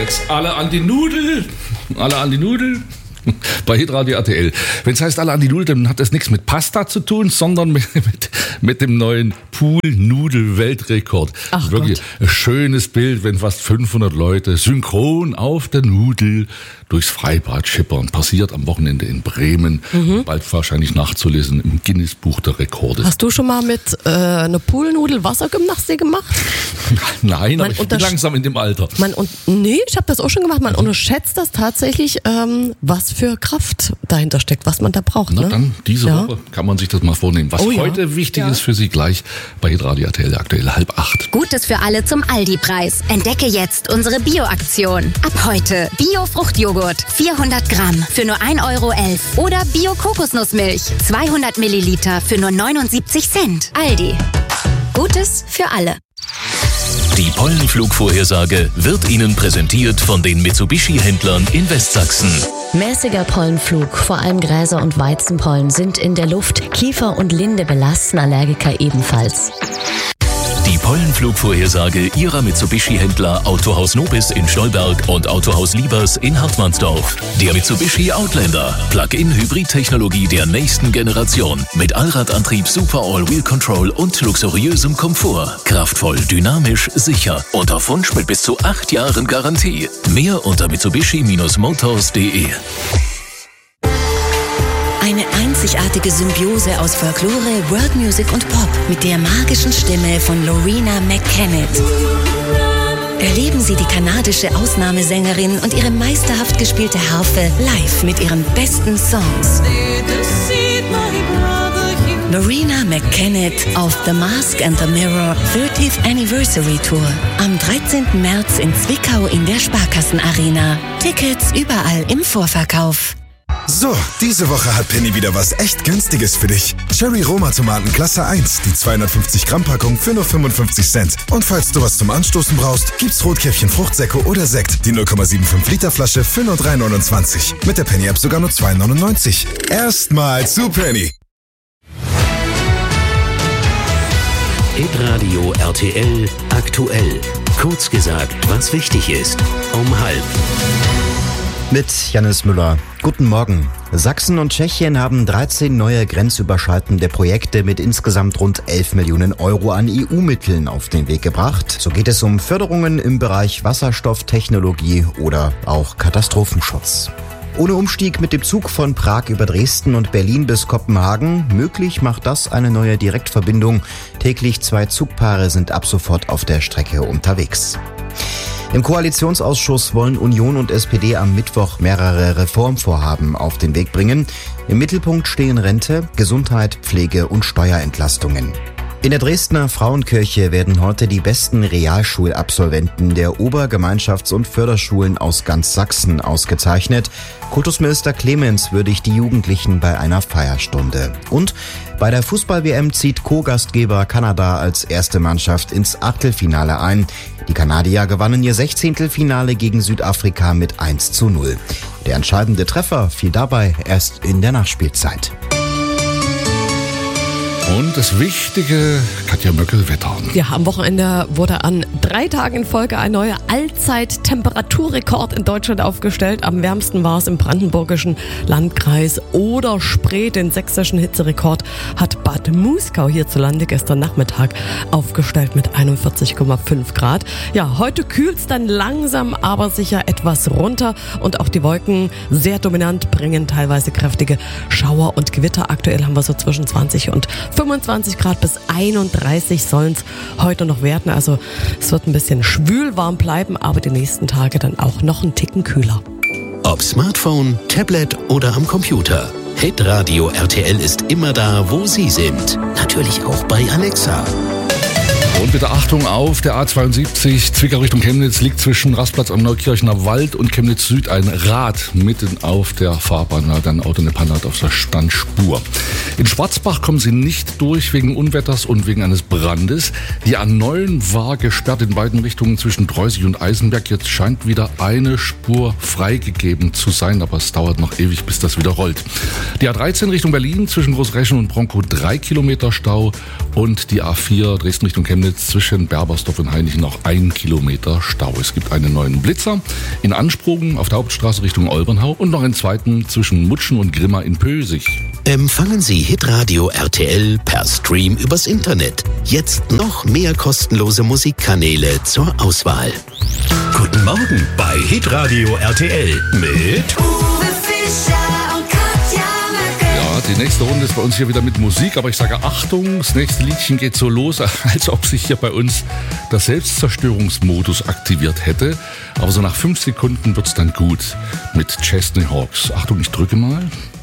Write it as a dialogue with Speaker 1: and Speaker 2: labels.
Speaker 1: jetzt alle an die Nudel. Alle an die Nudel. Bei Hitradio RTL. Wenn es heißt alle an die Nudel, dann hat das nichts mit Pasta zu tun, sondern mit dem neuen Pool-Nudel-Weltrekord.
Speaker 2: Ach
Speaker 1: wirklich
Speaker 2: Gott.
Speaker 1: Ein schönes Bild, wenn fast 500 Leute synchron auf der Nudel durchs Freibad schippern. Passiert am Wochenende in Bremen. Bald wahrscheinlich nachzulesen im Guinness-Buch der Rekorde.
Speaker 2: Hast du schon mal mit einer Poolnudel Wassergymnastik gemacht?
Speaker 1: Nein, aber ich bin langsam in dem Alter.
Speaker 2: Nee, ich habe das auch schon gemacht. Man unterschätzt das tatsächlich, was für Kraft dahinter steckt, was man da braucht.
Speaker 1: Na
Speaker 2: Ne?
Speaker 1: dann, diese Woche kann man sich das mal vornehmen. Was heute wichtig ist für Sie, gleich bei Hitradio RTL aktuell 7:30.
Speaker 3: Gutes für alle zum Aldi-Preis. Entdecke jetzt unsere Bio-Aktion. Ab heute Bio-Fruchtjoghurt 400 Gramm für nur 1,11 € oder Bio-Kokosnussmilch 200 Milliliter für nur 79 Cent. Aldi. Gutes für alle.
Speaker 4: Die Pollenflugvorhersage wird Ihnen präsentiert von den Mitsubishi-Händlern in Westsachsen.
Speaker 5: Mäßiger Pollenflug, vor allem Gräser- und Weizenpollen sind in der Luft. Kiefer und Linde belasten Allergiker ebenfalls.
Speaker 4: Die Pollenflugvorhersage Ihrer Mitsubishi-Händler Autohaus Nobis in Stolberg und Autohaus Liebers in Hartmannsdorf. Der Mitsubishi Outlander. Plug-in-Hybrid-Technologie der nächsten Generation. Mit Allradantrieb, Super All-Wheel Control und luxuriösem Komfort. Kraftvoll, dynamisch, sicher. Und auf Wunsch mit bis zu 8 Jahren Garantie. Mehr unter mitsubishi-motors.de.
Speaker 6: Eine einzigartige Symbiose aus Folklore, World Music und Pop mit der magischen Stimme von Loreena McKennitt. Erleben Sie die kanadische Ausnahmesängerin und ihre meisterhaft gespielte Harfe live mit ihren besten Songs. Loreena McKennitt auf The Mask and the Mirror 30th Anniversary Tour. Am 13. März in Zwickau in der Sparkassenarena. Tickets überall im Vorverkauf.
Speaker 7: So, diese Woche hat Penny wieder was echt Günstiges für dich. Cherry Roma Tomaten Klasse 1, die 250 Gramm Packung für nur 55 Cent. Und falls du was zum Anstoßen brauchst, gibt's Rotkäppchen Fruchtsäcke oder Sekt, die 0,75 Liter Flasche für nur 3,29. Mit der Penny App sogar nur 2,99. Erstmal zu Penny.
Speaker 8: Hitradio RTL aktuell. Kurz gesagt, was wichtig ist. Um 12:30.
Speaker 9: Mit Jannis Müller. Guten Morgen. Sachsen und Tschechien haben 13 neue grenzüberschreitende Projekte mit insgesamt rund 11 Millionen Euro an EU-Mitteln auf den Weg gebracht. So geht es um Förderungen im Bereich Wasserstofftechnologie oder auch Katastrophenschutz. Ohne Umstieg mit dem Zug von Prag über Dresden und Berlin bis Kopenhagen. Möglich macht das eine neue Direktverbindung. Täglich 2 Zugpaare sind ab sofort auf der Strecke unterwegs. Im Koalitionsausschuss wollen Union und SPD am Mittwoch mehrere Reformvorhaben auf den Weg bringen. Im Mittelpunkt stehen Rente, Gesundheit, Pflege und Steuerentlastungen. In der Dresdner Frauenkirche werden heute die besten Realschulabsolventen der Obergemeinschafts- und Förderschulen aus ganz Sachsen ausgezeichnet. Kultusminister Clemens würdigt die Jugendlichen bei einer Feierstunde. Und bei der Fußball-WM zieht Co-Gastgeber Kanada als erste Mannschaft ins Achtelfinale ein. Die Kanadier gewannen ihr 16. Finale gegen Südafrika mit 1:0. Der entscheidende Treffer fiel dabei erst in der Nachspielzeit.
Speaker 1: Und das wichtige Katja Möckel-Wetter.
Speaker 2: Ja, am Wochenende wurde an 3 Tagen in Folge ein neuer Allzeit-Temperaturrekord in Deutschland aufgestellt. Am wärmsten war es im brandenburgischen Landkreis Oder-Spree. Den sächsischen Hitzerekord hat Bad Muskau hierzulande gestern Nachmittag aufgestellt mit 41,5 Grad. Ja, heute kühlt's dann langsam, aber sicher etwas runter. Und auch die Wolken, sehr dominant, bringen teilweise kräftige Schauer und Gewitter. Aktuell haben wir so zwischen 20 und 25 Grad bis 31 sollen es heute noch werden. Also es wird ein bisschen schwül warm bleiben, aber die nächsten Tage dann auch noch einen Ticken kühler.
Speaker 8: Ob Smartphone, Tablet oder am Computer. Hitradio RTL ist immer da, wo Sie sind. Natürlich auch bei Alexa.
Speaker 1: Und bitte Achtung auf, der A72 Zwickau Richtung Chemnitz liegt zwischen Rastplatz am Neukirchner Wald und Chemnitz Süd ein Rad mitten auf der Fahrbahn. Da hat ein Auto eine Panne auf der Standspur. In Schwarzbach kommen Sie nicht durch wegen Unwetters und wegen eines Brandes. Die A9 war gesperrt in beiden Richtungen zwischen Treusig und Eisenberg. Jetzt scheint wieder eine Spur freigegeben zu sein, aber es dauert noch ewig, bis das wieder rollt. Die A13 Richtung Berlin zwischen Großreschen und Bronkow 3 Kilometer Stau und die A4 Dresden Richtung Chemnitz Chemnitz zwischen Berbersdorf und Hainichen noch 1 Kilometer Stau. Es gibt einen neuen Blitzer in Ansprungen auf der Hauptstraße Richtung Olbernhau und noch einen zweiten zwischen Mutschen und Grimma in Pösig.
Speaker 8: Empfangen Sie Hitradio RTL per Stream übers Internet. Jetzt noch mehr kostenlose Musikkanäle zur Auswahl.
Speaker 4: Guten Morgen bei Hitradio RTL mit
Speaker 10: Uwe Fischer und Katja Möcke.
Speaker 1: Ja, die nächste Runde ist bei uns hier wieder mit Musik, aber ich sage Achtung, das nächste Liedchen geht so los, als ob sich hier bei uns der Selbstzerstörungsmodus aktiviert hätte. Aber so nach 5 Sekunden wird's dann gut mit Chesney Hawks. Achtung, ich drücke mal.